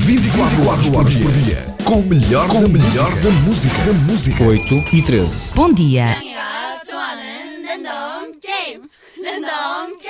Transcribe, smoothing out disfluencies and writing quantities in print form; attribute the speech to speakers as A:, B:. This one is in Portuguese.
A: 24 horas por dia. Com o melhor da música.
B: 8h13.
C: Bom dia.
D: 짱이가 좋아하는 랜덤 게임.